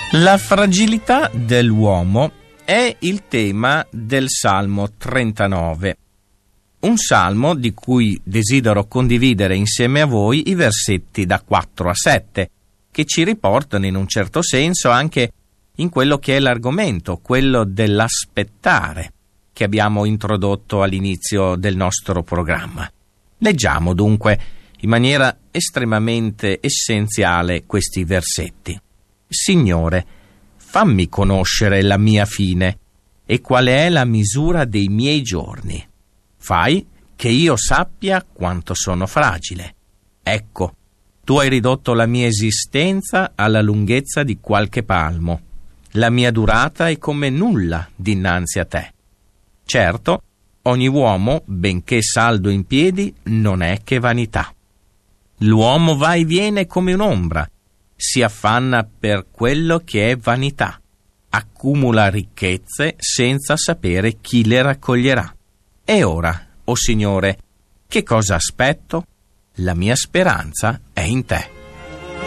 La fragilità dell'uomo è il tema del Salmo 39. Un salmo di cui desidero condividere insieme a voi i versetti da 4 a 7, che ci riportano in un certo senso anche in quello che è l'argomento, quello dell'aspettare, che abbiamo introdotto all'inizio del nostro programma. Leggiamo dunque in maniera estremamente essenziale questi versetti. Signore, fammi conoscere la mia fine e qual è la misura dei miei giorni. Fai che io sappia quanto sono fragile. Ecco, tu hai ridotto la mia esistenza alla lunghezza di qualche palmo. La mia durata è come nulla dinanzi a te. Certo, ogni uomo, benché saldo in piedi, non è che vanità. L'uomo va e viene come un'ombra, si affanna per quello che è vanità, accumula ricchezze senza sapere chi le raccoglierà. E ora, o Signore, che cosa aspetto? La mia speranza è in te.